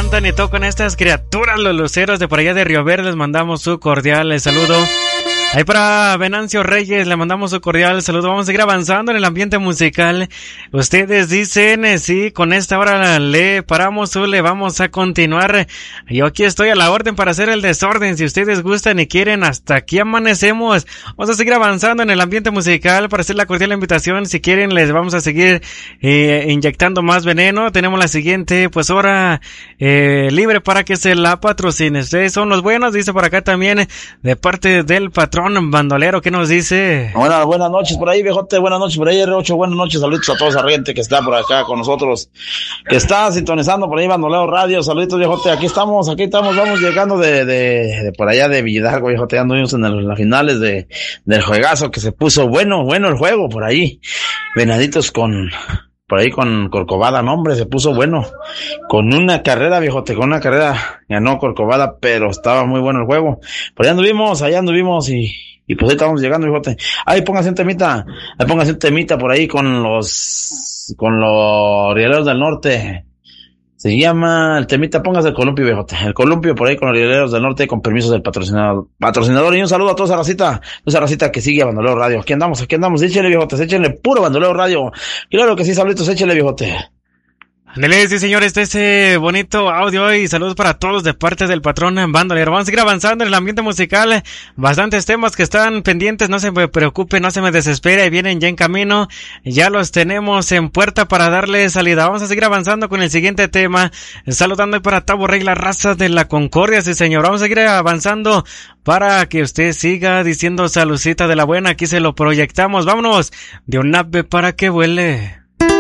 cantan y tocan estas criaturas, los luceros de por allá de Río Verde. Les mandamos su cordial saludo. Ahí para Venancio Reyes le mandamos un cordial saludo. Vamos a seguir avanzando en el ambiente musical. Ustedes dicen, sí, con esta hora le paramos o le vamos a continuar. Yo aquí estoy a la orden para hacer el desorden. Si ustedes gustan y quieren, hasta aquí amanecemos. Vamos a seguir avanzando en el ambiente musical para hacer la cordial invitación. Si quieren, les vamos a seguir inyectando más veneno. Tenemos la siguiente, pues, hora libre para que se la patrocine. Ustedes son los buenos, dice por acá también, de parte del patrón bandolero. ¿Qué nos dice? Buenas noches por ahí, viejote. Buenas noches por ahí, R8. Buenas noches, saluditos a toda esa gente que está por acá con nosotros, que está sintonizando por ahí Bandolero Radio. Saluditos, viejote. Aquí estamos. Vamos llegando de por allá de Villalgo, viejote. Anduvimos en las finales del juegazo que se puso bueno el juego por ahí. Venaditos con Corcovada, no, hombre, se puso bueno. Con una carrera, viejote, ganó Corcovada, pero estaba muy bueno el juego. Por allá anduvimos y pues ahí estamos llegando, viejote. Ahí póngase un temita por ahí con los Rieleros del Norte. Se llama el temita, póngase el columpio, viejote. El columpio por ahí con los Rieleros del Norte, con permiso del patrocinador. Y un saludo a toda esa racita que sigue a Bandolero Radio. Aquí andamos, échale, viejote, échale puro Bandolero Radio. Claro que sí, saluditos, échale, viejote. Ándale, sí, señor, ese bonito audio y saludos para todos de parte del patrón bandolero. Vamos a seguir avanzando en el ambiente musical. Bastantes temas que están pendientes, no se me preocupe, no se me desespere, vienen ya en camino. Ya los tenemos en puerta para darle salida. Vamos a seguir avanzando con el siguiente tema. Saludando para Tabo Rey, la raza de la Concordia, sí, señor. Vamos a seguir avanzando para que usted siga diciendo saludcita de la buena. Aquí se lo proyectamos. Vámonos de un ave para que vuele.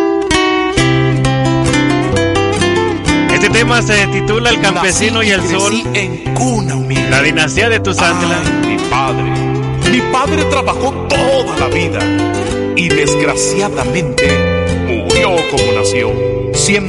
Este tema se titula El Campesino y el Sol. En cuna humilde. La dinastía de Tuzantla. Mi padre trabajó toda la vida y desgraciadamente murió como nació. Siempre